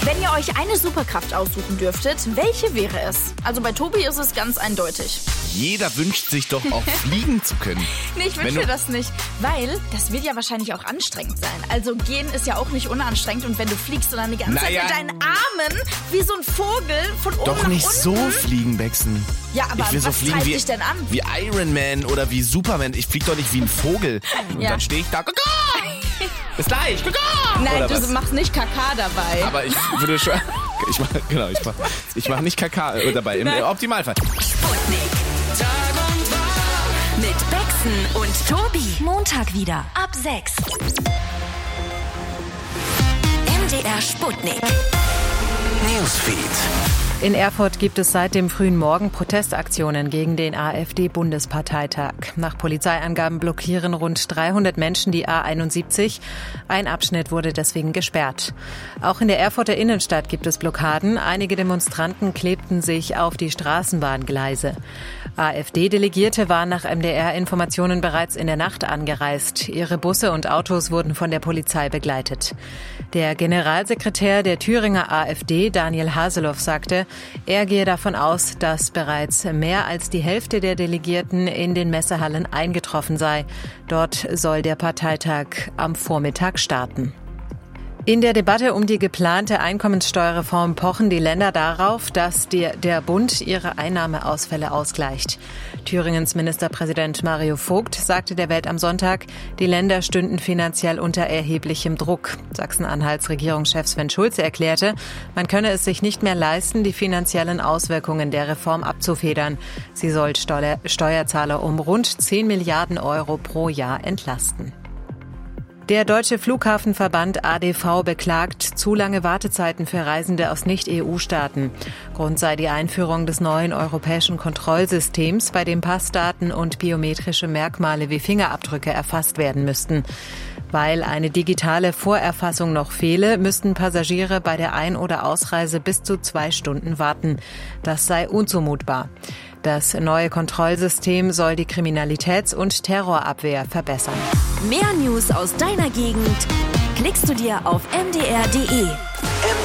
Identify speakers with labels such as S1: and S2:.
S1: Wenn ihr euch eine Superkraft aussuchen dürftet, welche wäre es? Also bei Tobi ist es ganz eindeutig.
S2: Jeder wünscht sich doch auch fliegen zu können.
S1: Nee, ich wünsche mir das nicht, weil das wird ja wahrscheinlich auch anstrengend sein. Also gehen ist ja auch nicht unanstrengend und wenn du fliegst und dann die ganze Zeit mit deinen Armen wie so ein Vogel von oben
S2: doch
S1: nach
S2: nicht
S1: unten.
S2: so fliegen, Bexen.
S1: Ja, aber
S2: ich will so
S1: was
S2: fliegen
S1: treibt dich denn an?
S2: Wie Iron Man oder wie Superman. Ich flieg doch nicht wie ein Vogel. Und
S1: Ja.
S2: dann stehe ich da. Bis gleich.
S1: Nein,
S2: Oder
S1: du
S2: was?
S1: machst nicht Kaka dabei.
S2: Aber ich würde schon... Ich mach nicht Kaka dabei, im Optimalfall.
S3: Sputnik. Tag und Tag. Mit Bexen und Tobi. Montag wieder ab 6. MDR Sputnik.
S4: Newsfeed.
S5: In Erfurt gibt es seit dem frühen Morgen Protestaktionen gegen den AfD-Bundesparteitag. Nach Polizeiangaben blockieren rund 300 Menschen die A71. Ein Abschnitt wurde deswegen gesperrt. Auch in der Erfurter Innenstadt gibt es Blockaden. Einige Demonstranten klebten sich auf die Straßenbahngleise. AfD-Delegierte waren nach MDR-Informationen bereits in der Nacht angereist. Ihre Busse und Autos wurden von der Polizei begleitet. Der Generalsekretär der Thüringer AfD, Daniel Haseloff, sagte, er gehe davon aus, dass bereits mehr als die Hälfte der Delegierten in den Messehallen eingetroffen sei. Dort soll der Parteitag am Vormittag starten. In der Debatte um die geplante Einkommenssteuerreform pochen die Länder darauf, dass der Bund ihre Einnahmeausfälle ausgleicht. Thüringens Ministerpräsident Mario Vogt sagte der Welt am Sonntag, die Länder stünden finanziell unter erheblichem Druck. Sachsen-Anhalts Regierungschef Sven Schulze erklärte, man könne es sich nicht mehr leisten, die finanziellen Auswirkungen der Reform abzufedern. Sie soll Steuerzahler um rund 10 Milliarden Euro pro Jahr entlasten. Der Deutsche Flughafenverband ADV beklagt zu lange Wartezeiten für Reisende aus Nicht-EU-Staaten. Grund sei die Einführung des neuen europäischen Kontrollsystems, bei dem Passdaten und biometrische Merkmale wie Fingerabdrücke erfasst werden müssten. Weil eine digitale Vorerfassung noch fehle, müssten Passagiere bei der Ein- oder Ausreise bis zu 2 Stunden warten. Das sei unzumutbar. Das neue Kontrollsystem soll die Kriminalitäts- und Terrorabwehr verbessern.
S3: Mehr News aus deiner Gegend klickst du dir auf mdr.de.